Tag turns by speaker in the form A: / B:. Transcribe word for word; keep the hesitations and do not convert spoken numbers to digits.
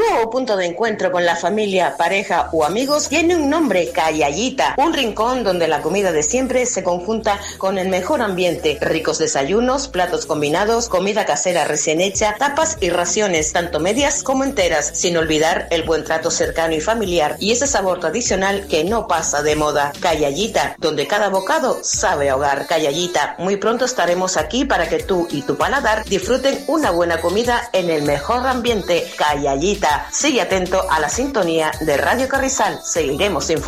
A: nuevo punto de encuentro con la familia, pareja o amigos tiene un nombre: Callallita, un rincón donde la comida de siempre se conjunta con el mejor ambiente, ricos desayunos, platos combinados, comida casera recién hecha, tapas y raciones, tanto medias como enteras, sin olvidar el buen trato cercano y familiar y ese sabor tradicional que no pasa de moda. Callallita, donde cada bocado sabe a hogar. Callallita, muy pronto estaremos aquí para que tú y tu paladar disfruten una buena comida en el mejor ambiente. Callallita, sigue atento a la sintonía de Radio Carrizal, seguiremos informando.